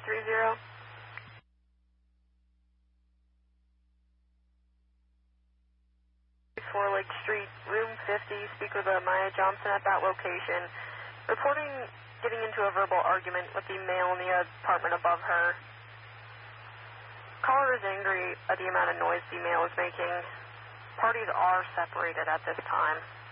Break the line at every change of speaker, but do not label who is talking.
330. For Lake Street, room 50, speak with Maya Johnson at that location. Reporting getting into a verbal argument with the male in the apartment above her. Caller is angry at the amount of noise the male is making. Parties are separated at this time.